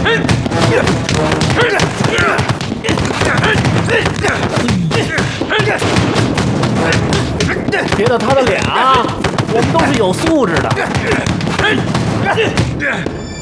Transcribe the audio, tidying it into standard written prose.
别打他的脸啊！我们都是有素质的。